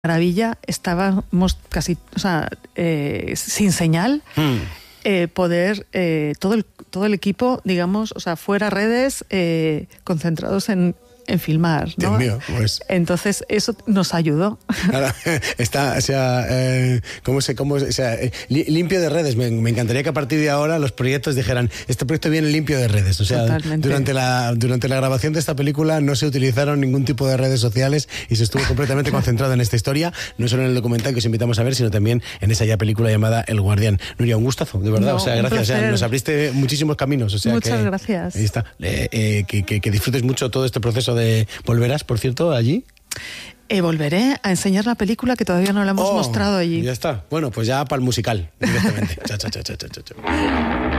maravilla, estábamos casi, sin señal, poder, todo el equipo, digamos, fuera redes, concentrados en filmar, ¿no? Dios mío, pues. Entonces eso nos ayudó. Ahora, limpio de redes. Me encantaría que a partir de ahora los proyectos dijeran, este proyecto viene limpio de redes. O sea, totalmente. durante la grabación de esta película no se utilizaron ningún tipo de redes sociales y se estuvo completamente concentrado en esta historia, no solo en el documental que os invitamos a ver, sino también en esa ya película llamada El Guardián. Nuria, un gustazo, de verdad. No, gracias. Nos abriste muchísimos caminos. Muchas gracias. Ahí está. Que disfrutes mucho todo este proceso de... ¿Volverás, por cierto, allí? Volveré a enseñar la película que todavía no la hemos mostrado allí. Ya está. Bueno, pues ya para el musical, directamente. Chao.